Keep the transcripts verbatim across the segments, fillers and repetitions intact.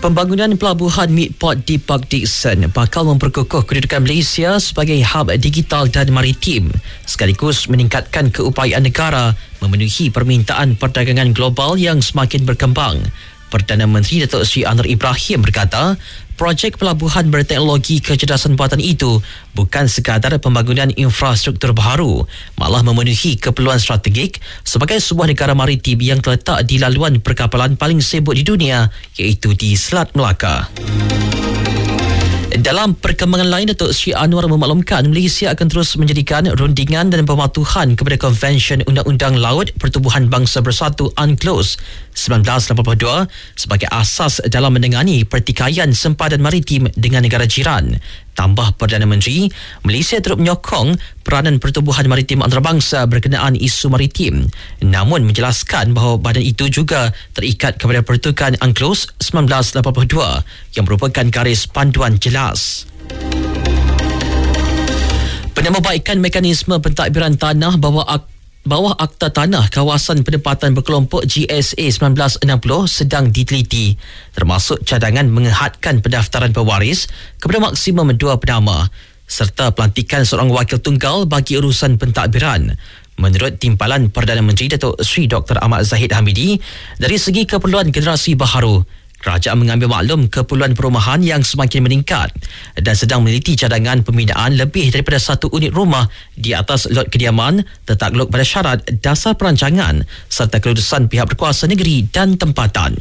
Pembangunan pelabuhan Midport di Park Dickson bakal memperkukuh kedudukan Malaysia sebagai hub digital dan maritim, sekaligus meningkatkan keupayaan negara memenuhi permintaan perdagangan global yang semakin berkembang. Perdana Menteri Datuk Seri Anwar Ibrahim berkata, projek pelabuhan berteknologi kecerdasan buatan itu bukan sekadar pembangunan infrastruktur baharu, malah memenuhi keperluan strategik sebagai sebuah negara maritim yang terletak di laluan perkapalan paling sibuk di dunia, iaitu di Selat Melaka. Dalam perkembangan lain, Datuk Seri Anwar memaklumkan Malaysia akan terus menjadikan rundingan dan pematuhan kepada Konvensyen Undang-Undang Laut Pertubuhan Bangsa Bersatu UNCLOS sembilan belas lapan puluh dua sebagai asas dalam menangani pertikaian sempadan maritim dengan negara jiran. Tambah Perdana Menteri, Malaysia turut menyokong peranan pertubuhan maritim antarabangsa berkenaan isu maritim, namun menjelaskan bahawa badan itu juga terikat kepada pertukan UNCLOS sembilan belas lapan puluh dua yang merupakan garis panduan jelas. Penambahbaikan mekanisme pentadbiran tanah bawah ak- bawah Akta Tanah Kawasan Penempatan Berkelompok G S A sembilan belas enam puluh sedang diteliti, termasuk cadangan menghadkan pendaftaran pewaris kepada maksimum dua penama serta pelantikan seorang wakil tunggal bagi urusan pentadbiran. Menurut Timpalan Perdana Menteri Datuk Seri Doktor Ahmad Zahid Hamidi, dari segi keperluan generasi baharu, kerajaan mengambil maklum keperluan perumahan yang semakin meningkat dan sedang meneliti cadangan pembinaan lebih daripada satu unit rumah di atas lot kediaman tertakluk pada syarat dasar perancangan serta kelulusan pihak berkuasa negeri dan tempatan.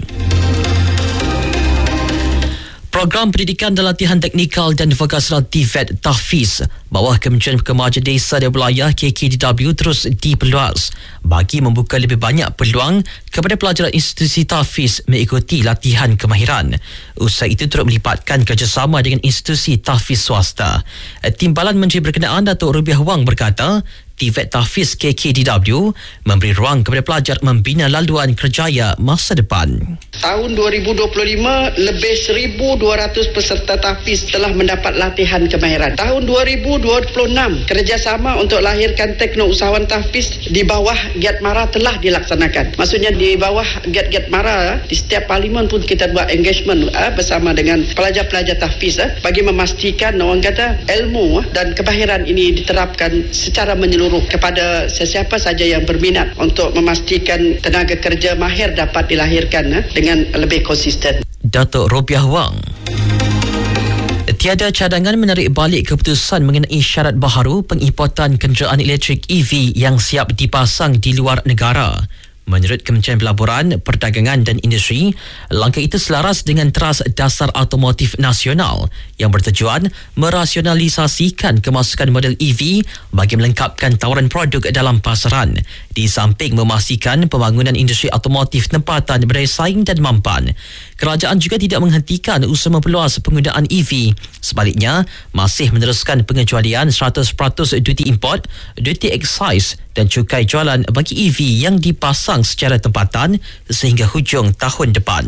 Program Pendidikan dan Latihan Teknikal dan Vokasional T V E T Tahfiz bawah Kementerian Kemajuan Desa dan Wilayah K K D W terus diperluas bagi membuka lebih banyak peluang kepada pelajar institusi tahfiz mengikuti latihan kemahiran. Usaha itu turut melipatkan kerjasama dengan institusi tahfiz swasta. Timbalan Menteri berkenaan Datuk Rubiah Wang berkata, T V E T Tahfiz K K D W memberi ruang kepada pelajar membina laluan kerjaya masa depan. Tahun dua ribu dua puluh lima, lebih seribu dua ratus peserta tahfiz telah mendapat latihan kemahiran. Tahun dua ribu dua puluh enam, kerjasama untuk lahirkan tekno usahawan tahfiz di bawah Giat Mara telah dilaksanakan. Maksudnya di bawah Giat-Giat Mara, di setiap parlimen pun kita buat engagement eh, bersama dengan pelajar-pelajar tahfiz eh, bagi memastikan orang kata ilmu eh, dan kemahiran ini diterapkan secara menyeluruh kepada sesiapa saja yang berminat untuk memastikan tenaga kerja mahir dapat dilahirkan eh, dengan lebih konsisten. Datuk Rubiah Wang. Tiada cadangan menarik balik keputusan mengenai syarat baharu pengimportan kenderaan elektrik E V yang siap dipasang di luar negara. Menurut Kementerian Pelaburan, Perdagangan dan Industri, langkah itu selaras dengan teras dasar automotif nasional yang bertujuan merasionalisasikan kemasukan model E V bagi melengkapkan tawaran produk dalam pasaran, di samping memastikan pembangunan industri automotif tempatan berdaya saing dan mampan. Kerajaan juga tidak menghentikan usaha memperluas penggunaan E V. Sebaliknya, masih meneruskan pengecualian seratus peratus duty import, duty excise dan cukai jualan bagi E V yang dipasang secara tempatan sehingga hujung tahun depan.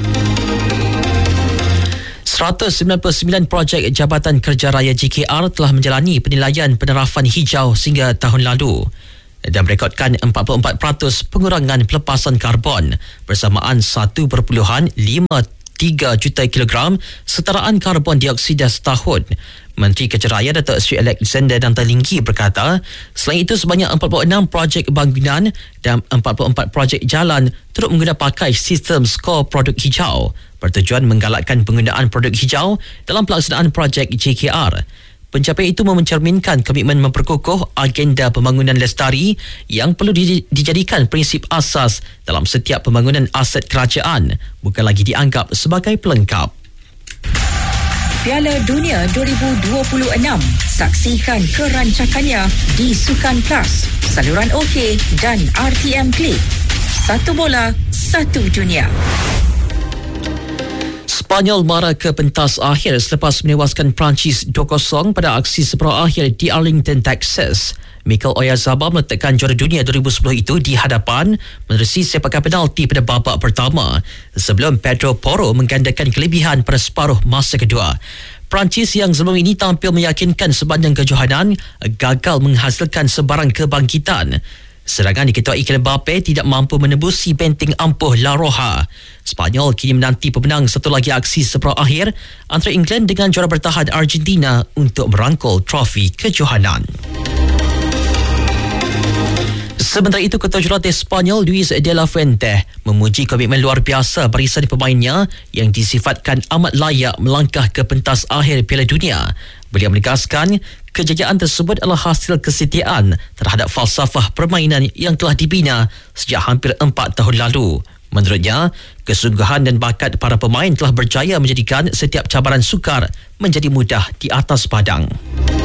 seratus sembilan puluh sembilan projek Jabatan Kerja Raya J K R telah menjalani penilaian penerapan hijau sehingga tahun lalu dan merekodkan empat puluh empat peratus pengurangan pelepasan karbon bersamaan satu perpuluhan lima tiga juta kilogram setaraan karbon dioksida setahun. Menteri Kerja Raya Datuk Seri Alexander Nantalinggi berkata, selain itu sebanyak empat puluh enam projek bangunan dan empat puluh empat projek jalan turut mengguna pakai sistem skor produk hijau bertujuan menggalakkan penggunaan produk hijau dalam pelaksanaan projek J K R. Pencapaian itu mencerminkan komitmen memperkukuh agenda pembangunan lestari yang perlu di- dijadikan prinsip asas dalam setiap pembangunan aset kerajaan, bukan lagi dianggap sebagai pelengkap. Piala Dunia dua ribu dua puluh enam. Saksikan kerancakannya di Sukan Plus, saluran OK dan R T M Klik. Satu bola, satu dunia. Spanyol mara ke pentas akhir selepas menewaskan Perancis dua kosong pada aksi separuh akhir di Arlington, Texas. Mikel Oyarzabal meletakkan juara dunia dua ribu sepuluh itu di hadapan menerusi sepakan penalti pada babak pertama sebelum Pedro Porro menggandakan kelebihan pada separuh masa kedua. Perancis yang sebelum ini tampil meyakinkan sepanjang kejohanan gagal menghasilkan sebarang kebangkitan. Serangan diketuai Kylian Mbappe tidak mampu menembusi benteng ampuh La Roja. Spanyol kini menanti pemenang satu lagi aksi separuh akhir antara England dengan juara bertahan Argentina untuk merangkul trofi kejohanan. Sementara itu, Ketua Jurulatih Spanyol Luis de la Fuente memuji komitmen luar biasa barisan pemainnya yang disifatkan amat layak melangkah ke pentas akhir Piala Dunia. Beliau menegaskan kejayaan tersebut adalah hasil kesetiaan terhadap falsafah permainan yang telah dibina sejak hampir empat tahun lalu. Menurutnya, kesungguhan dan bakat para pemain telah berjaya menjadikan setiap cabaran sukar menjadi mudah di atas padang.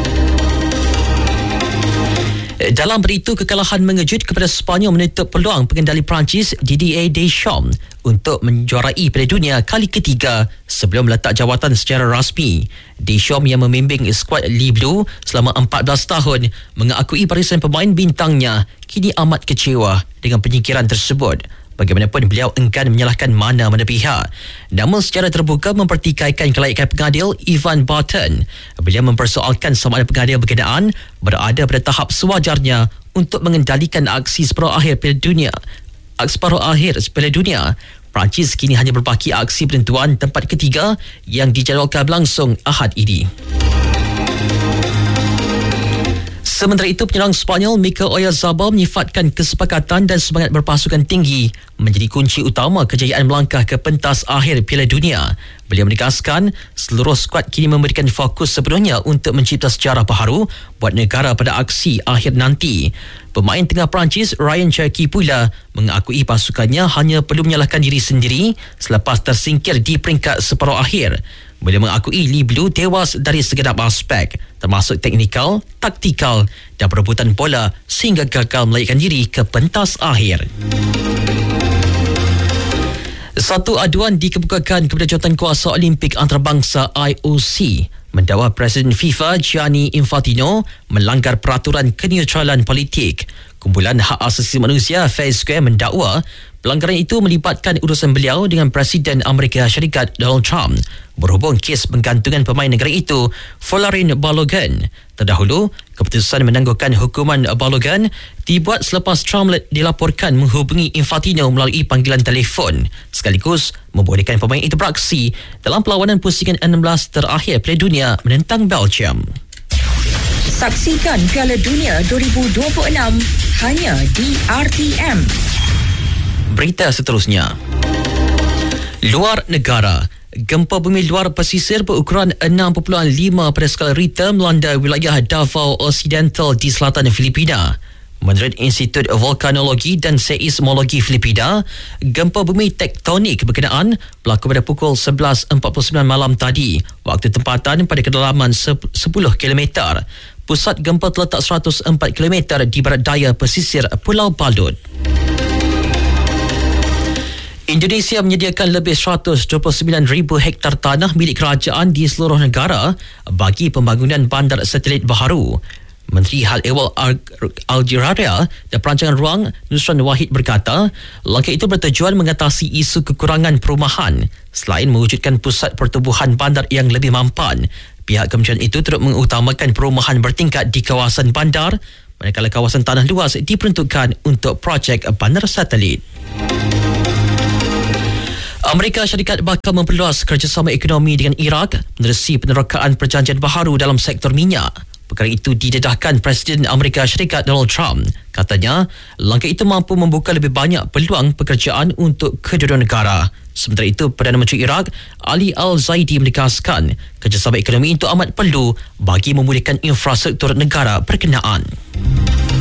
Dalam beritu, kekalahan mengejut kepada Sepanyol menutup peluang pengendali Perancis Didier Deschamps untuk menjuarai Piala Dunia kali ketiga sebelum meletak jawatan secara rasmi. Deschamps yang membimbing skuad Le Bleu selama empat belas tahun mengakui barisan pemain bintangnya kini amat kecewa dengan penyingkiran tersebut. Bagaimanapun, beliau enggan menyalahkan mana-mana pihak. Namun secara terbuka mempertikaikan kelayakan pengadil Ivan Barton. Beliau mempersoalkan sama ada pengadil berkenaan berada pada tahap sewajarnya untuk mengendalikan aksi separuh akhir Piala Dunia. Separuh akhir Piala Dunia. Perancis kini hanya berbaki aksi penentuan tempat ketiga yang dijadualkan berlangsung Ahad ini. Sementara itu, penyerang Sepanyol Mikel Oyarzabal menyifatkan kesepakatan dan semangat berpasukan tinggi menjadi kunci utama kejayaan melangkah ke pentas akhir Piala Dunia. Beliau menegaskan seluruh skuad kini memberikan fokus sepenuhnya untuk mencipta sejarah baharu buat negara pada aksi akhir nanti. Pemain tengah Perancis Ryan Cherki pula mengakui pasukannya hanya perlu menyalahkan diri sendiri selepas tersingkir di peringkat separuh akhir. Beliau mengakui Le Bleu tewas dari segenap aspek termasuk teknikal, taktikal dan perebutan bola sehingga gagal melayakkan diri ke pentas akhir. Satu aduan dikemukakan kepada Jawatankuasa Olimpik Antarabangsa I O C mendakwa Presiden FIFA Gianni Infantino melanggar peraturan keneutralan politik. Kumpulan Hak Asasi Manusia Fair Square mendakwa pelanggaran itu melibatkan urusan beliau dengan Presiden Amerika Syarikat Donald Trump berhubung kes penggantungan pemain negara itu Folarin Balogun. Terdahulu, keputusan menangguhkan hukuman Balogun dibuat selepas Trump dilaporkan menghubungi Infantino melalui panggilan telefon sekaligus membolehkan pemain itu beraksi dalam perlawanan pusingan enam belas terakhir Piala Dunia menentang Belgium. Saksikan Piala Dunia dua ribu dua puluh enam hanya di R T M. Berita seterusnya. Luar negara. Gempa bumi luar pesisir berukuran enam perpuluhan lima pada skala Richter melanda wilayah Davao Occidental di selatan Filipina. Menurut Institut Vulkanologi dan Seismologi Filipina, gempa bumi tektonik berkenaan berlaku pada pukul sebelas empat puluh sembilan malam tadi, waktu tempatan pada kedalaman sepuluh kilometer. Pusat gempa terletak seratus empat kilometer di barat daya pesisir Pulau Balut. Indonesia menyediakan lebih seratus dua puluh sembilan ribu hektar tanah milik kerajaan di seluruh negara bagi pembangunan bandar satelit baharu. Menteri Hal Ehwal Algeria dan Perancangan Ruang Nusran Wahid berkata, langkah itu bertujuan mengatasi isu kekurangan perumahan selain mewujudkan pusat pertubuhan bandar yang lebih mampan. Pihak kementerian itu turut mengutamakan perumahan bertingkat di kawasan bandar, manakala kawasan tanah luas diperuntukkan untuk projek bandar satelit. Amerika Syarikat bakal memperluas kerjasama ekonomi dengan Iraq menerusi penerokaan perjanjian baharu dalam sektor minyak. Perkara itu didedahkan Presiden Amerika Syarikat Donald Trump. Katanya, langkah itu mampu membuka lebih banyak peluang pekerjaan untuk kedua negara. Sementara itu, Perdana Menteri Iraq Ali Al-Zaidi menegaskan kerjasama ekonomi itu amat perlu bagi memulihkan infrastruktur negara berkenaan.